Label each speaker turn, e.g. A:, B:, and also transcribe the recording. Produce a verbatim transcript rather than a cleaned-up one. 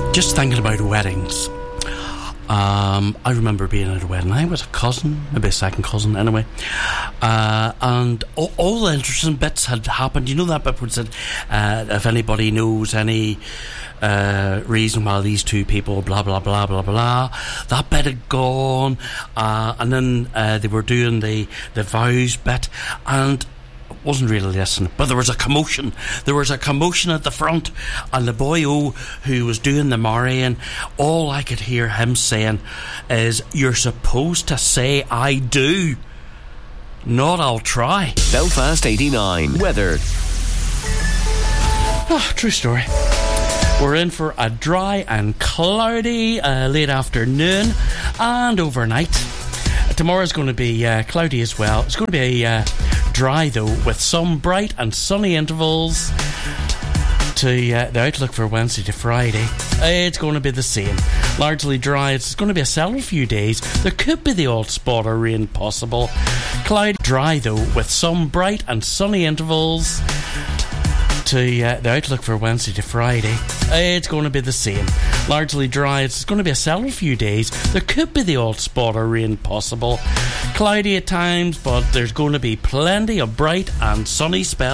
A: Just thinking about weddings. Um, I remember being at a wedding. I was a cousin, maybe a second cousin, anyway. Uh, and all, all the interesting bits had happened. You know that bit where it said, uh, if anybody knows any uh, reason why these two people, blah, blah, blah, blah, blah. That bit had gone. Uh, and then uh, they were doing the, the vows bit. And wasn't really listening, but there was a commotion. There was a commotion at the front, and the boy O who was doing the marrying, all I could hear him saying is, "You're supposed to say I do, not I'll try."
B: Belfast eighty-nine weather.
A: Oh, true story. We're in for a dry and cloudy uh, late afternoon and overnight. Tomorrow's going to be uh, cloudy as well. It's going to be uh, dry though, with some bright and sunny intervals. To uh, the outlook for Wednesday to Friday, it's going to be the same. Largely dry. It's going to be a settled few days. There could be the odd spot of rain possible. Cloudy, dry though, with some bright and sunny intervals. To uh, the outlook for Wednesday to Friday, it's going to be the same. Largely dry. It's going to be a settled few days. There could be the odd spot of rain possible. Cloudy at times, but there's going to be plenty of bright and sunny spells.